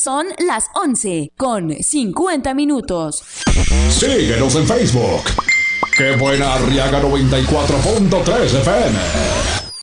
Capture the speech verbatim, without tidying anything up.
Son las once con cincuenta minutos. Síguenos en Facebook. ¡Qué buena! Arriaga noventa y cuatro punto tres F M.